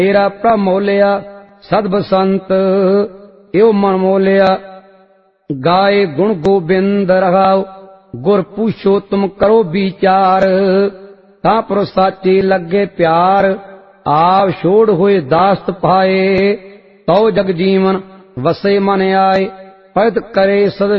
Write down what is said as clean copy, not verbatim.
तेरा प्रभ मोलिया सद बसंत एव मन मोलिया। गाए गुण गोबिंद रहाओ गुर पूछो तुम करो विचार। ता पर साचे लगे प्यार आप छोड़ हुए दास्त पाए। तो जग जीवन वसे मन आए पद करे सद